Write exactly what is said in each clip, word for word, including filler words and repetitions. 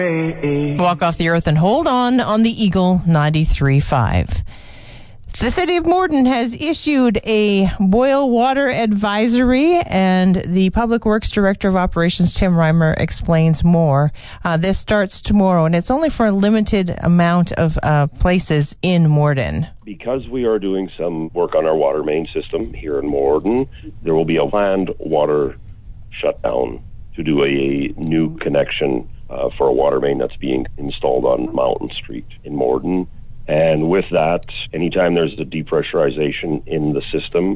Walk off the earth and hold on on the Eagle ninety-three point five. The city of Morden has issued a boil water advisory, and the Public Works Director of Operations, Tim Reimer, explains more. Uh, this starts tomorrow, and it's only for a limited amount of uh, places in Morden. Because we are doing some work on our water main system here in Morden, there will be a planned water shutdown to do a new connection uh, for a water main that's being installed on Mountain Street in Morden. And with that, anytime there's a depressurization in the system,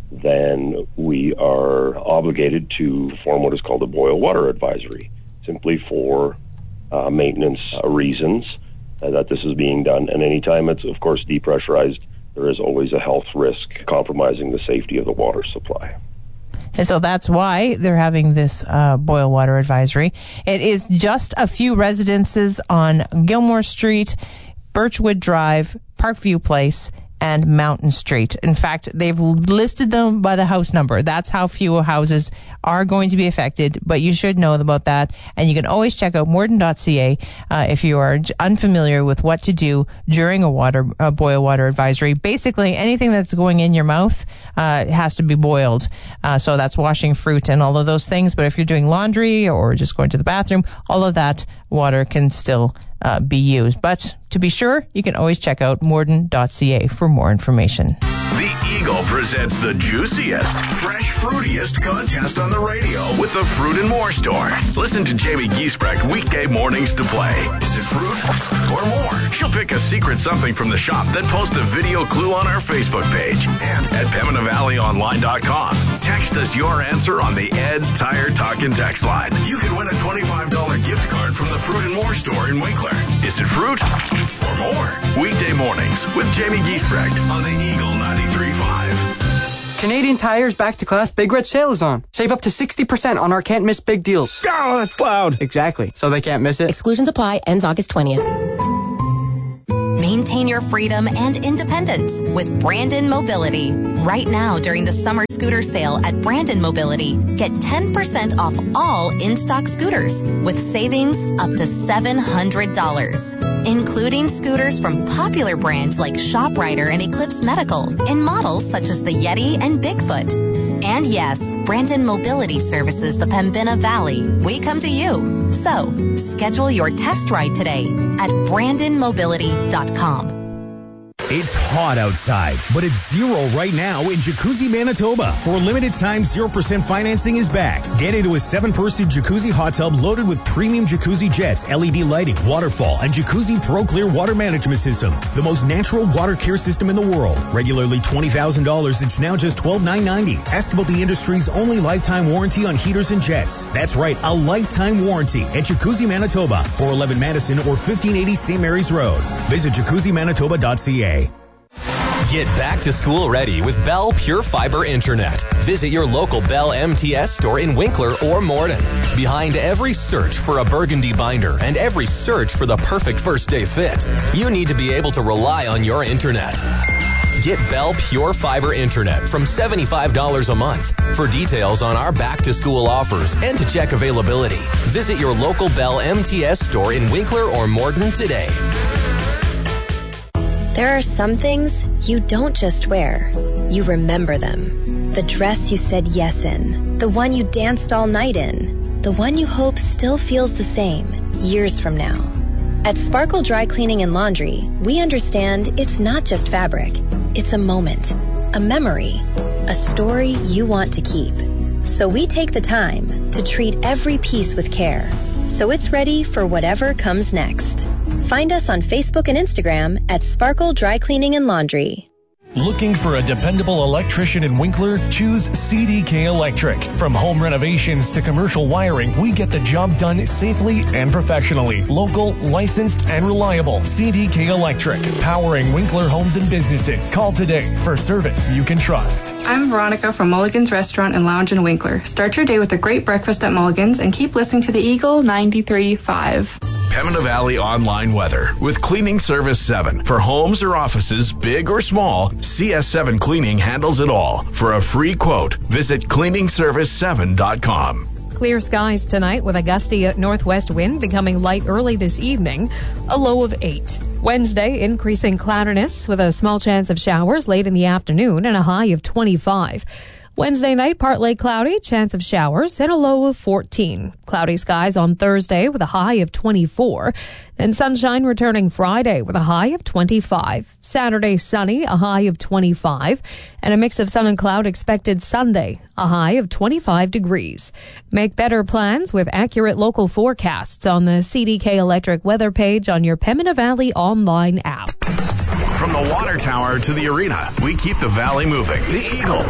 then we are obligated to form what is called a boil water advisory, simply for uh, maintenance uh, reasons uh, that this is being done. And anytime it's, of course, depressurized, there is always a health risk compromising the safety of the water supply. And so that's why they're having this uh, boil water advisory. It is just a few residences on Gilmore Street, Birchwood Drive, Parkview Place, and Mountain Street. In fact, they've listed them by the house number. That's how few houses are going to be affected, but you should know about that. And you can always check out morden dot c a uh, if you are unfamiliar with what to do during a water a boil water advisory. Basically, anything that's going in your mouth uh, has to be boiled. Uh, so that's washing fruit and all of those things. But if you're doing laundry or just going to the bathroom, all of that water can still uh, be used. But to be sure, you can always check out morden dot c a for more information. The Eagle presents the juiciest, fresh, fruitiest contest on the radio with the Fruit and More Store. Listen to Jamie Giesbrecht weekday mornings to play. Is it fruit or more? She'll pick a secret something from the shop, then post a video clue on our Facebook page and at Pembina Valley Online dot com. Text us your answer on the Ed's Tire Talkin' text line. You could win a twenty-five dollars gift card from the Fruit and More Store in Winkler. Is it fruit or more? Weekday mornings with Jamie Giesbrecht on the Eagle ninety-three point five. Canadian Tire's Back to Class Big Red Sale is on. Save up to sixty percent on our can't miss big deals. Oh, that's loud. Exactly. So they can't miss it. Exclusions apply. Ends August twentieth. Maintain your freedom and independence with Brandon Mobility. Right now, during the summer scooter sale at Brandon Mobility, get ten percent off all in-stock scooters with savings up to seven hundred dollars, including scooters from popular brands like ShopRider and Eclipse Medical and models such as the Yeti and Bigfoot. And yes, Brandon Mobility services the Pembina Valley. We come to you. So, schedule your test ride today at brandon mobility dot com. It's hot outside, but it's zero right now in Jacuzzi, Manitoba. For a limited time, zero percent financing is back. Get into a seven-person jacuzzi hot tub loaded with premium jacuzzi jets, L E D lighting, waterfall, and Jacuzzi Pro Clear water management system. The most natural water care system in the world. Regularly twenty thousand dollars, it's now just twelve thousand nine hundred ninety dollars. Ask about the industry's only lifetime warranty on heaters and jets. That's right, a lifetime warranty at Jacuzzi, Manitoba, four eleven Madison or fifteen eighty Saint Mary's Road. Visit jacuzzi manitoba dot c a. Get back to school ready with Bell Pure Fiber Internet. Visit your local Bell M T S store in Winkler or Morden. Behind every search for a burgundy binder and every search for the perfect first day fit, you need to be able to rely on your internet. Get Bell Pure Fiber Internet from seventy-five dollars a month. For details on our back-to-school offers and to check availability, visit your local Bell M T S store in Winkler or Morden today. There are some things you don't just wear, you remember them. The dress you said yes in, the one you danced all night in, the one you hope still feels the same years from now. At Sparkle Dry Cleaning and Laundry, we understand it's not just fabric, it's a moment, a memory, a story you want to keep. So we take the time to treat every piece with care, so it's ready for whatever comes next. Find us on Facebook and Instagram at Sparkle Dry Cleaning and Laundry. Looking for a dependable electrician in Winkler? Choose C D K Electric. From home renovations to commercial wiring, we get the job done safely and professionally. Local, licensed, and reliable. C D K Electric, powering Winkler homes and businesses. Call today for service you can trust. I'm Veronica from Mulligan's Restaurant and Lounge in Winkler. Start your day with a great breakfast at Mulligan's and keep listening to the Eagle ninety-three point five. Pembina Valley Online Weather with Cleaning Service seven. For homes or offices, big or small, C S seven Cleaning handles it all. For a free quote, visit cleaning service seven dot com. clear skies tonight with a gusty northwest wind becoming light early this evening, a low of eight. Wednesday, increasing cloudiness with a small chance of showers late in the afternoon and a high of twenty-five. Wednesday night, partly cloudy, chance of showers, and a low of fourteen. Cloudy skies on Thursday with a high of twenty-four. Then sunshine returning Friday with a high of twenty-five. Saturday, sunny, a high of twenty-five. And a mix of sun and cloud expected Sunday, a high of twenty-five degrees. Make better plans with accurate local forecasts on the C D K Electric weather page on your Pembina Valley online app. From the water tower to the arena, we keep the valley moving. The Eagle